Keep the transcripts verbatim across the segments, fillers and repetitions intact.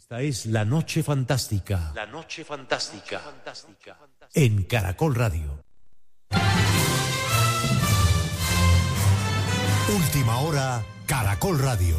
Esta es La Noche Fantástica. La Noche Fantástica. En Caracol Radio. Última hora, Caracol Radio.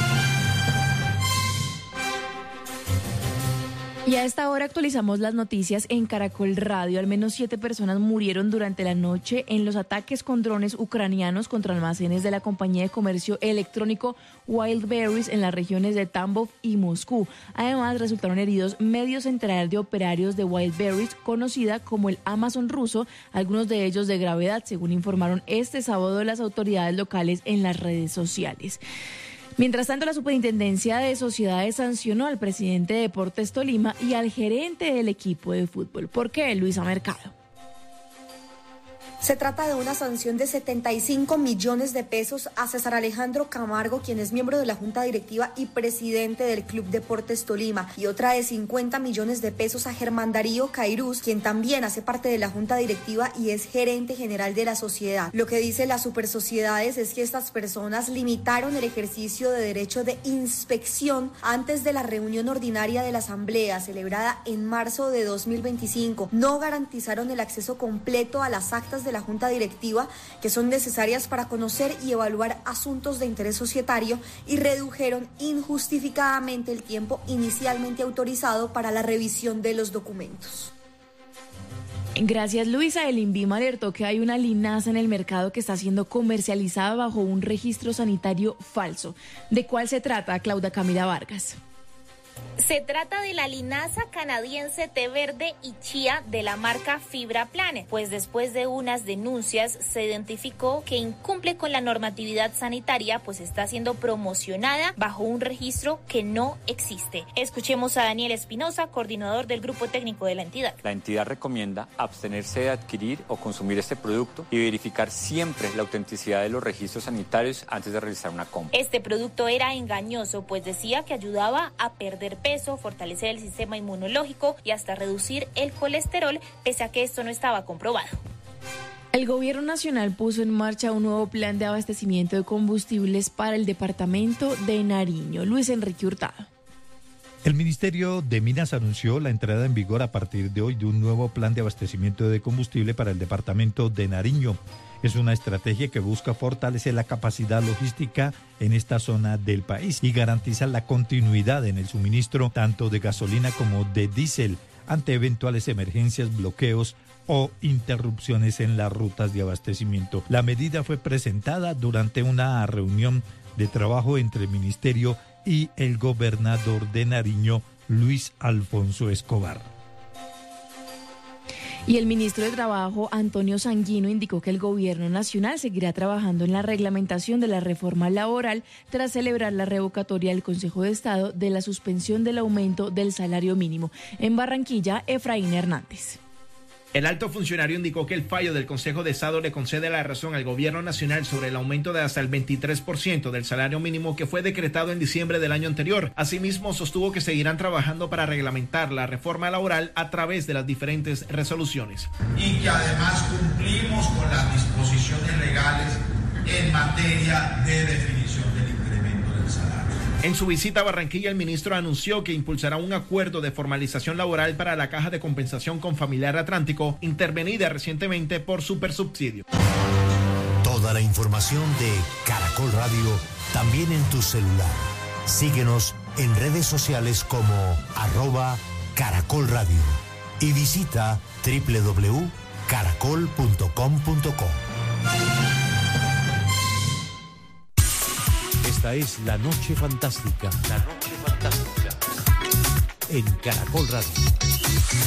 Y a esta hora actualizamos las noticias en Caracol Radio. Al menos siete personas murieron durante la noche en los ataques con drones ucranianos contra almacenes de la compañía de comercio electrónico Wildberries en las regiones de Tambov y Moscú. Además, resultaron heridos medio centenar de operarios de Wildberries, conocida como el Amazon ruso, algunos de ellos de gravedad, según informaron este sábado las autoridades locales en las redes sociales. Mientras tanto, la Superintendencia de Sociedades sancionó al presidente de Deportes Tolima y al gerente del equipo de fútbol. ¿Por qué, Luisa Mercado? Se trata de una sanción de setenta y cinco millones de pesos a César Alejandro Camargo, quien es miembro de la Junta Directiva y presidente del Club Deportes Tolima, y otra de cincuenta millones de pesos a Germán Darío Cairuz, quien también hace parte de la Junta Directiva y es gerente general de la sociedad. Lo que dice las supersociedades es que estas personas limitaron el ejercicio de derecho de inspección antes de la reunión ordinaria de la Asamblea, celebrada en marzo de dos mil veinticinco. No garantizaron el acceso completo a las actas de de la Junta Directiva, que son necesarias para conocer y evaluar asuntos de interés societario, y redujeron injustificadamente el tiempo inicialmente autorizado para la revisión de los documentos. Gracias, Luisa. El INVIMA alertó que hay una linaza en el mercado que está siendo comercializada bajo un registro sanitario falso. ¿De cuál se trata, Claudia Camila Vargas? Se trata de la linaza canadiense té verde y chía de la marca Fibra Planet, pues después de unas denuncias se identificó que incumple con la normatividad sanitaria, pues está siendo promocionada bajo un registro que no existe. Escuchemos a Daniel Espinosa, coordinador del grupo técnico de la entidad. La entidad recomienda abstenerse de adquirir o consumir este producto y verificar siempre la autenticidad de los registros sanitarios antes de realizar una compra. Este producto era engañoso, pues decía que ayudaba a perder peso, fortalecer el sistema inmunológico y hasta reducir el colesterol, pese a que esto no estaba comprobado. El gobierno nacional puso en marcha un nuevo plan de abastecimiento de combustibles para el departamento de Nariño. Luis Enrique Hurtado. El Ministerio de Minas anunció la entrada en vigor a partir de hoy de un nuevo plan de abastecimiento de combustible para el departamento de Nariño. Es una estrategia que busca fortalecer la capacidad logística en esta zona del país y garantiza la continuidad en el suministro tanto de gasolina como de diésel ante eventuales emergencias, bloqueos o interrupciones en las rutas de abastecimiento. La medida fue presentada durante una reunión de trabajo entre el Ministerio y el gobernador de Nariño, Luis Alfonso Escobar. Y el ministro de Trabajo, Antonio Sanguino, indicó que el gobierno nacional seguirá trabajando en la reglamentación de la reforma laboral tras celebrar la revocatoria del Consejo de Estado de la suspensión del aumento del salario mínimo. En Barranquilla, Efraín Hernández. El alto funcionario indicó que el fallo del Consejo de Estado le concede la razón al gobierno nacional sobre el aumento de hasta el veintitrés por ciento del salario mínimo que fue decretado en diciembre del año anterior. Asimismo, sostuvo que seguirán trabajando para reglamentar la reforma laboral a través de las diferentes resoluciones. Y que además cumplimos con las disposiciones legales en materia de definición del incremento del salario. En su visita a Barranquilla, el ministro anunció que impulsará un acuerdo de formalización laboral para la Caja de Compensación con Familiar Atlántico, intervenida recientemente por Supersubsidio. Toda la información de Caracol Radio también en tu celular. Síguenos en redes sociales como arroba Caracol Radio y visita doble u doble u doble u punto caracol punto com punto co. Esta es La Noche Fantástica. La Noche Fantástica. En Caracol Radio.